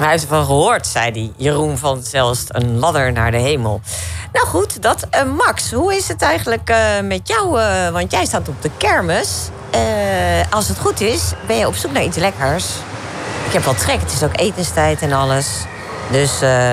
Hij heeft ervan gehoord, zei hij. Jeroen van Zelst, een ladder naar de hemel. Nou goed, Max, hoe is het eigenlijk met jou? Want jij staat op de kermis. Als het goed is, ben je op zoek naar iets lekkers. Ik heb wel trek, het is ook etenstijd en alles. Dus,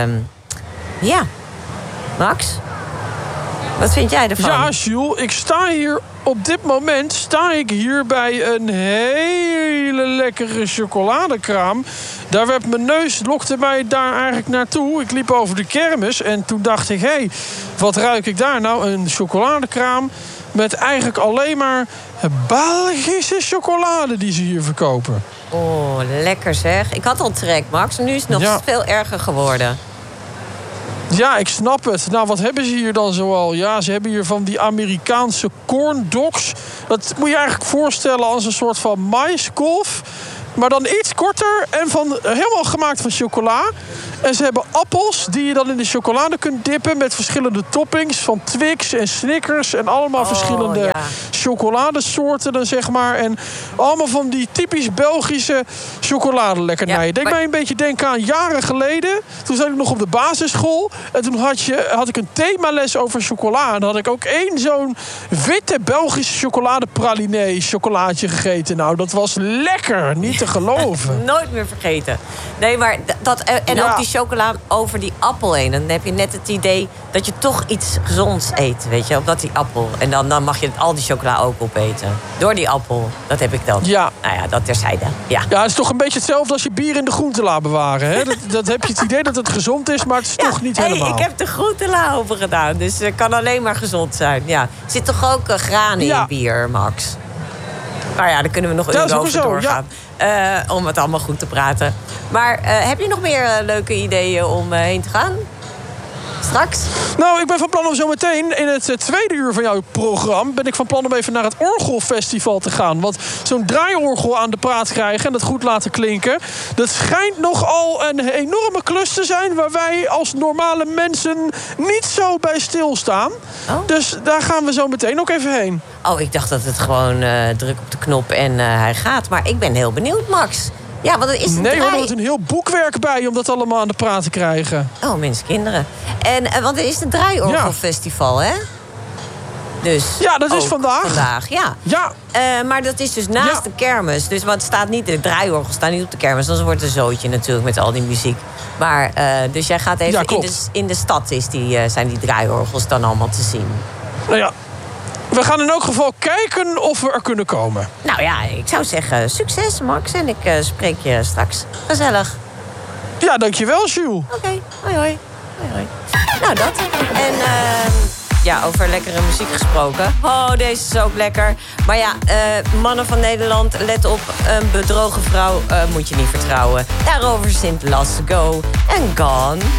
ja. Max, wat vind jij ervan? Ja, Jules, ik sta hier... Op dit moment sta ik hier bij een hele lekkere chocoladekraam. Daar werd mijn neus, lokte mij daar eigenlijk naartoe. Ik liep over de kermis en toen dacht ik... hé, wat ruik ik daar nou? Een chocoladekraam met eigenlijk alleen maar Belgische chocolade die ze hier verkopen. Oh, lekker zeg. Ik had al trek, Max. Nu is het nog veel erger geworden. Ja, ik snap het. Nou, wat hebben ze hier dan zoal? Ja, ze hebben hier van die Amerikaanse corn dogs. Dat moet je eigenlijk voorstellen als een soort van maiskolf. Maar dan iets korter en helemaal gemaakt van chocola. En ze hebben appels die je dan in de chocolade kunt dippen... met verschillende toppings van Twix en Snickers... en allemaal verschillende chocoladesoorten, dan zeg maar. En allemaal van die typisch Belgische chocoladelekkernijen. Ja, Deed mij een beetje denken aan jaren geleden. Toen zat ik nog op de basisschool. En toen had ik een themales over chocola. En dan had ik ook zo'n witte Belgische chocoladepraline-chocolaatje gegeten. Nou, dat was lekker. Niet te geloven. Nooit meer vergeten. Nee, maar ook die chocola over die appel heen. Dan heb je net het idee dat je toch iets gezonds eet, weet je, omdat die appel. En dan mag je al die chocola ook opeten. Door die appel. Dat heb ik dan. Ja. Nou ja, dat terzijde. Ja, het is toch een beetje hetzelfde als je bier in de groentela bewaren. Hè? dat heb je het idee dat het gezond is, maar het is toch niet helemaal. Ik heb de groentela open gedaan, dus het kan alleen maar gezond zijn. Ja. Er zit toch ook granen in bier, Max? Nou ja, daar kunnen we nog uren over doorgaan. Ja. Om het allemaal goed te praten. Maar heb je nog meer leuke ideeën om heen te gaan? Straks? Nou, ik ben van plan om zo meteen in het tweede uur van jouw programma... ben ik van plan om even naar het Orgelfestival te gaan. Want zo'n draaiorgel aan de praat krijgen en dat goed laten klinken... dat schijnt nogal een enorme klus te zijn... waar wij als normale mensen niet zo bij stilstaan. Oh. Dus daar gaan we zo meteen ook even heen. Oh, ik dacht dat het gewoon druk op de knop en hij gaat. Maar ik ben heel benieuwd, Max. Ja, want het is er is een heel boekwerk bij om dat allemaal aan de praat te krijgen. Oh, mensen, kinderen. Want het is een draaiorgelfestival, hè? Dus ja, dat is vandaag. Ja. Maar dat is dus naast de kermis. Dus want het staat niet, de draaiorgel staat niet op de kermis. Dan wordt het een zootje natuurlijk met al die muziek. Maar dus jij gaat even in de stad zijn die draaiorgels dan allemaal te zien. Nou ja. We gaan in elk geval kijken of we er kunnen komen. Nou ja, ik zou zeggen succes, Max. En ik spreek je straks. Gezellig. Ja, dankjewel, Jules. Oké, hoi. Nou, dat. En over lekkere muziek gesproken. Oh, deze is ook lekker. Maar ja, mannen van Nederland, let op. Een bedrogen vrouw moet je niet vertrouwen. Daarover Sinterklaas Go en Gone.